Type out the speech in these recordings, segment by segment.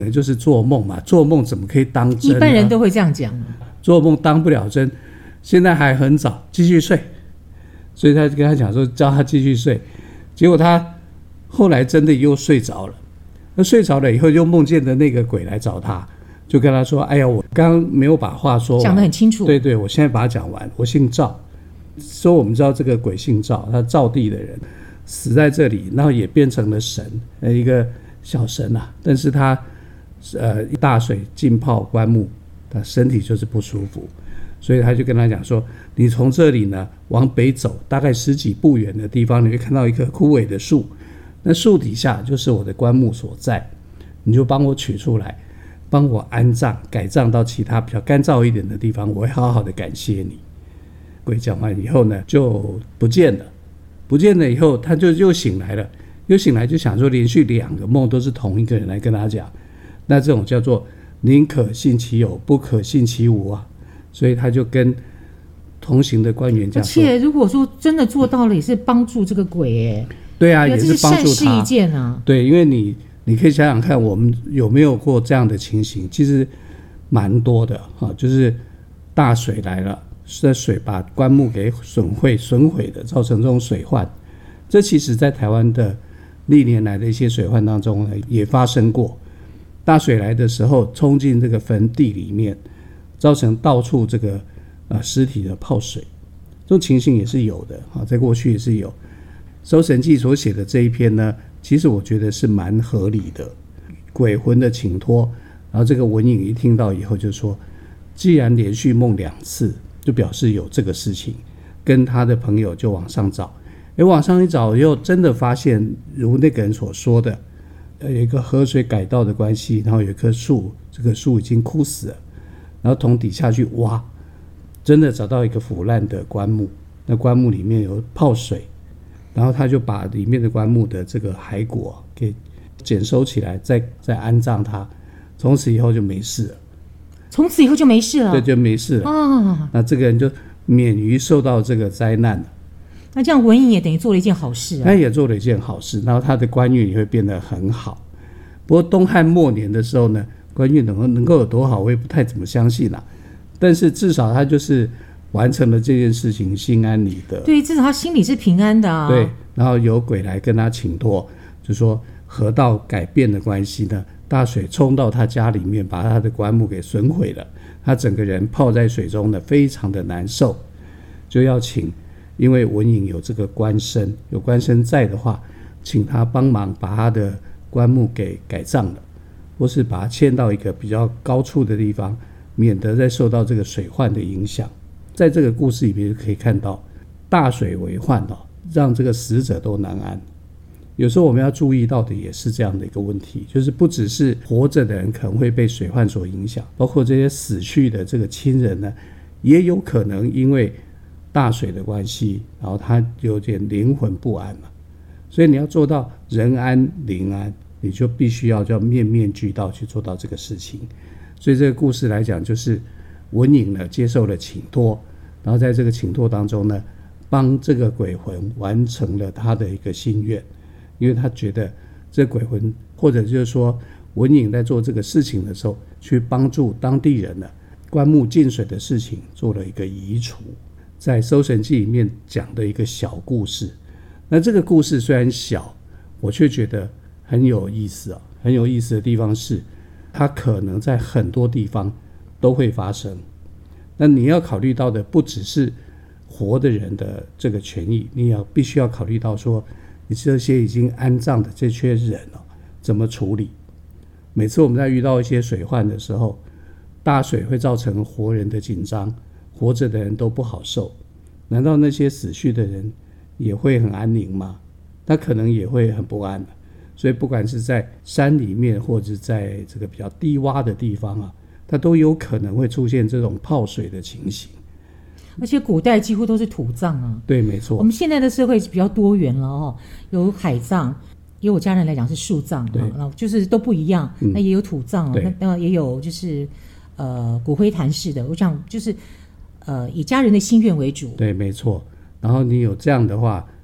就是做梦嘛，做梦怎么可以当真呢？ 一般人都会这样讲， 做梦当不了真，现在还很早，继续睡。所以他就跟他讲说，叫他继续睡。结果他后来真的又睡着了。那睡着了以后，又梦见的那个鬼来找他，就跟他说：“哎呀，我刚刚没有把话说完， 讲得很清楚。 对对，我现在把它讲完。我姓赵，说我们知道这个鬼姓赵，他赵地的人死在这里，然后也变成了神，一个小神啊。但是他一大水浸泡棺木，他身体就是不舒服，所以他就跟他讲说：你从这里呢往北走，大概10几步远的地方，你会看到一棵枯萎的树。”那树底下就是我的棺木所在，你就帮我取出来，帮我安葬改葬到其他比较干燥一点的地方，我会好好的感谢你。鬼讲完以后呢就不见了，不见了以后他就又醒来了，又醒来就想说连续2个梦都是同一个人来跟他讲，那这种叫做宁可信其有不可信其无啊。所以他就跟同行的官员讲说， 而且如果说真的做到了，也是帮助这个鬼耶。 对啊，也是帮助他， 这是善事一件啊。 对，因为你可以想想看，我们有没有过这样的情形？其实蛮多的哈，就是大水来了，这水把棺木给损毁的，造成这种水患。这其实在台湾的历年来的一些水患当中呢，也发生过。大水来的时候，冲进这个坟地里面，造成到处这个尸体的泡水，这种情形也是有的哈，在过去也是有。《搜神记》所写的这一篇呢，其实我觉得是蛮合理的，鬼魂的请托。然后这个文颖一听到以后就说，既然连续梦2次，就表示有这个事情，跟他的朋友就往上找。往上一找又真的发现，如那个人所说的，有一个河水改道的关系，然后有一棵树，这个树已经枯死了，然后从底下去挖，真的找到一个腐烂的棺木，那棺木里面有泡水。然后他就把里面的棺木的这个骸骨给捡收起来，再安葬它，从此以后就没事了。 从此以后就没事了？ 对，就没事了。那这个人就免于受到这个灾难了。 那这样文颖也等于做了一件好事啊。 他也做了一件好事，然后他的官运也会变得很好。不过东汉末年的时候呢，官运能够有多好，我也不太怎么相信啦。但是至少他就是完成了这件事情，心安理得。 对，至少他心里是平安的啊。 对，然后有鬼来跟他请托，就说河道改变的关系呢，大水冲到他家里面，把他的棺木给损毁了，他整个人泡在水中呢，非常的难受，就要请，因为文颖有这个官身，有官身在的话，请他帮忙把他的棺木给改葬了，或是把他迁到一个比较高处的地方，免得再受到这个水患的影响。在这个故事里面可以看到，大水为患让这个死者都难安。有时候我们要注意到的也是这样的一个问题，就是不只是活着的人可能会被水患所影响，包括这些死去的这个亲人呢，也有可能因为大水的关系，然后他有点灵魂不安嘛。所以你要做到人安灵安，你就必须要面面俱到去做到这个事情。所以这个故事来讲，就是文颖呢接受了请托，然后在这个请托当中呢，帮这个鬼魂完成了他的一个心愿。因为他觉得这鬼魂，或者就是说文颖在做这个事情的时候，去帮助当地人呢，棺木进水的事情做了一个移除，在《搜神记》里面讲的一个小故事。那这个故事虽然小，我却觉得很有意思啊。很有意思的地方是，它可能在很多地方都会发生。那你要考虑到的不只是活的人的这个权益，你也必须要考虑到说，你这些已经安葬的这些人怎么处理？每次我们在遇到一些水患的时候，大水会造成活人的紧张，活着的人都不好受。难道那些死去的人也会很安宁吗？他可能也会很不安。所以不管是在山里面，或者在这个比较低洼的地方它都有可能会出现这种泡水的情形。 而且古代几乎都是土葬啊。 对，没错。 我们现在的社会比较多元了有海葬，也有家人来讲是树葬就是都不一样。那也有土葬那也有就是骨灰坛式的。我想就是以家人的心愿为主。 对，没错。然后你有这样的话，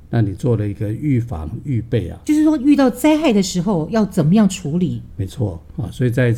那你做了一个预防预备啊， 就是说遇到灾害的时候要怎么样处理？ 没错啊，所以在